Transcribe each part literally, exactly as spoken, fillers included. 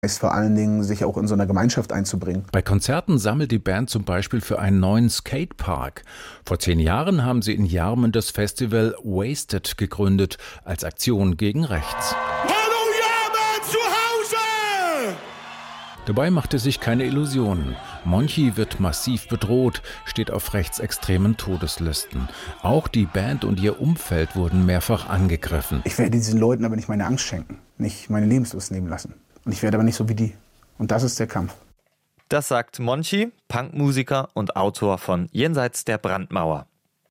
ist vor allen Dingen, sich auch in so einer Gemeinschaft einzubringen. Bei Konzerten sammelt die Band zum Beispiel für einen neuen Skatepark. Vor zehn Jahren haben sie in Jarmen das Festival Wasted gegründet, als Aktion gegen rechts. Hallo Jarmen, zu Hause! Dabei macht er sich keine Illusionen. Monchi wird massiv bedroht, steht auf rechtsextremen Todeslisten. Auch die Band und ihr Umfeld wurden mehrfach angegriffen. Ich werde diesen Leuten aber nicht meine Angst schenken, nicht meine Lebenslust nehmen lassen. Und ich werde aber nicht so wie die. Und das ist der Kampf. Das sagt Monchi, Punkmusiker und Autor von Jenseits der Brandmauer.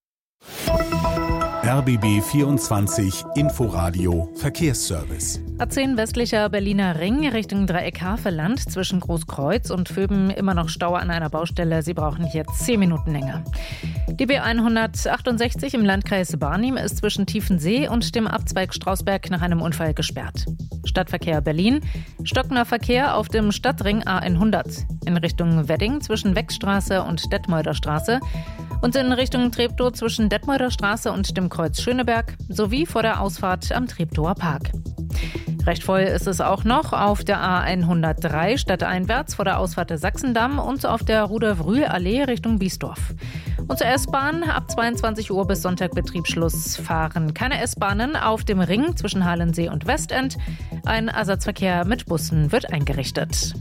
R B B vierundzwanzig Inforadio Verkehrsservice. A zehn westlicher Berliner Ring Richtung Dreieck Havelland zwischen Großkreuz und Vöben immer noch Stau an einer Baustelle. Sie brauchen hier zehn Minuten länger. Die B hundertachtundsechzig im Landkreis Barnim ist zwischen Tiefensee und dem Abzweig Strausberg nach einem Unfall gesperrt. Stadtverkehr Berlin, stockender Verkehr auf dem Stadtring A hundert. In Richtung Wedding zwischen Wechstraße und Detmolder Straße. Und in Richtung Treptow zwischen Detmolder Straße und dem Kreuz Schöneberg sowie vor der Ausfahrt am Treptower Park. Recht voll ist es auch noch auf der A hundertdrei stadteinwärts vor der Ausfahrt der Sachsendamm und auf der Rudolf-Rühl-Allee Richtung Biesdorf. Und zur S-Bahn ab zweiundzwanzig Uhr bis Sonntag Betriebsschluss fahren keine S-Bahnen auf dem Ring zwischen Halensee und Westend. Ein Ersatzverkehr mit Bussen wird eingerichtet.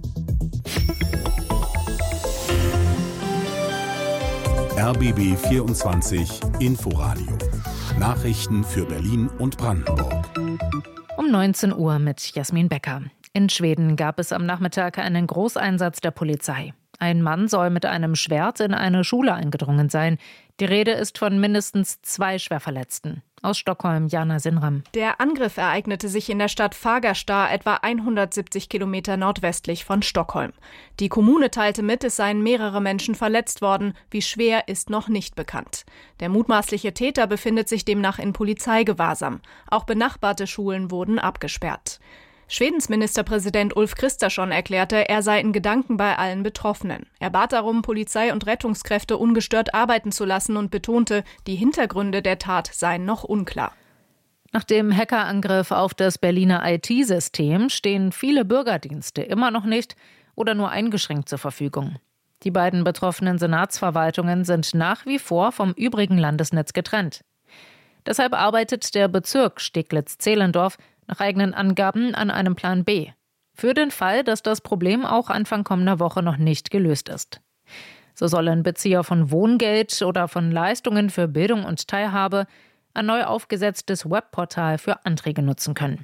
R B B vierundzwanzig Inforadio. Nachrichten für Berlin und Brandenburg. Um neunzehn Uhr mit Jasmin Becker. In Schweden gab es am Nachmittag einen Großeinsatz der Polizei. Ein Mann soll mit einem Schwert in eine Schule eingedrungen sein. Die Rede ist von mindestens zwei Schwerverletzten. Aus Stockholm, Jana Sinram. Der Angriff ereignete sich in der Stadt Fagersta, etwa hundertsiebzig Kilometer nordwestlich von Stockholm. Die Kommune teilte mit, es seien mehrere Menschen verletzt worden. Wie schwer, ist noch nicht bekannt. Der mutmaßliche Täter befindet sich demnach in Polizeigewahrsam. Auch benachbarte Schulen wurden abgesperrt. Schwedens Ministerpräsident Ulf Kristersson erklärte, er sei in Gedanken bei allen Betroffenen. Er bat darum, Polizei und Rettungskräfte ungestört arbeiten zu lassen und betonte, die Hintergründe der Tat seien noch unklar. Nach dem Hackerangriff auf das Berliner I T-System stehen viele Bürgerdienste immer noch nicht oder nur eingeschränkt zur Verfügung. Die beiden betroffenen Senatsverwaltungen sind nach wie vor vom übrigen Landesnetz getrennt. Deshalb arbeitet der Bezirk Steglitz-Zehlendorf nach eigenen Angaben an einem Plan B. Für den Fall, dass das Problem auch Anfang kommender Woche noch nicht gelöst ist. So sollen Bezieher von Wohngeld oder von Leistungen für Bildung und Teilhabe ein neu aufgesetztes Webportal für Anträge nutzen können.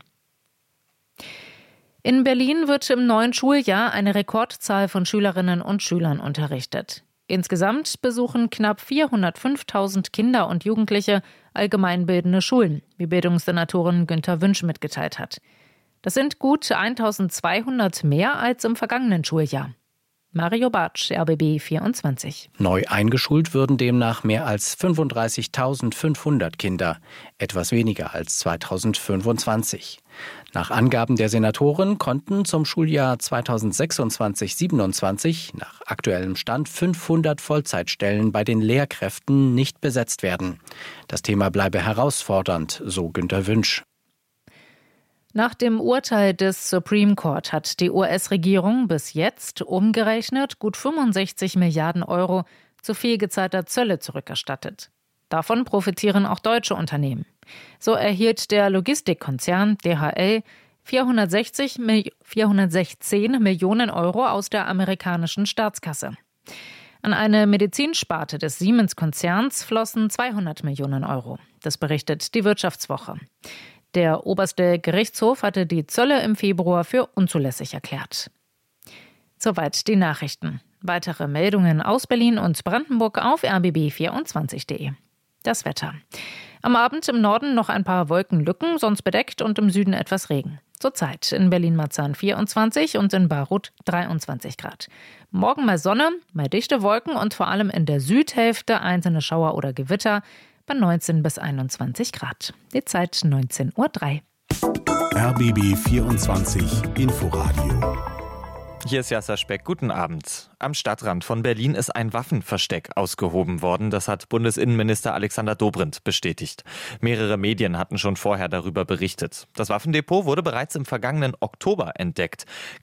In Berlin wird im neuen Schuljahr eine Rekordzahl von Schülerinnen und Schülern unterrichtet. Insgesamt besuchen knapp vierhundertfünftausend Kinder und Jugendliche allgemeinbildende Schulen, wie Bildungssenatorin Günter Wünsch mitgeteilt hat. Das sind gut eintausendzweihundert mehr als im vergangenen Schuljahr. Mario Bartsch, R B B vierundzwanzig. Neu eingeschult würden demnach mehr als fünfunddreißigtausendfünfhundert Kinder, etwas weniger als zweitausendfünfundzwanzig. Nach Angaben der Senatoren konnten zum Schuljahr zweitausendsechsundzwanzig siebenundzwanzig nach aktuellem Stand fünfhundert Vollzeitstellen bei den Lehrkräften nicht besetzt werden. Das Thema bleibe herausfordernd, so Günter Wünsch. Nach dem Urteil des Supreme Court hat die U S-Regierung bis jetzt umgerechnet gut fünfundsechzig Milliarden Euro zu viel gezahlter Zölle zurückerstattet. Davon profitieren auch deutsche Unternehmen. So erhielt der Logistikkonzern D H L vierhundertsechzig, vierhundertsechzehn Millionen Euro aus der amerikanischen Staatskasse. An eine Medizinsparte des Siemens-Konzerns flossen zweihundert Millionen Euro. Das berichtet die Wirtschaftswoche. Der oberste Gerichtshof hatte die Zölle im Februar für unzulässig erklärt. Soweit die Nachrichten. Weitere Meldungen aus Berlin und Brandenburg auf r b b vierundzwanzig punkt de. Das Wetter. Am Abend im Norden noch ein paar Wolkenlücken, sonst bedeckt und im Süden etwas Regen. Zurzeit in Berlin-Marzahn vierundzwanzig und in Baruth dreiundzwanzig Grad. Morgen mal Sonne, mal dichte Wolken und vor allem in der Südhälfte einzelne Schauer oder Gewitter bei neunzehn bis einundzwanzig Grad. Die Zeit neunzehn Uhr drei. R B B vierundzwanzig Inforadio. Hier ist Jasser Speck. Guten Abend. Am Stadtrand von Berlin ist ein Waffenversteck ausgehoben worden. Das hat Bundesinnenminister Alexander Dobrindt bestätigt. Mehrere Medien hatten schon vorher darüber berichtet. Das Waffendepot wurde bereits im vergangenen Oktober entdeckt.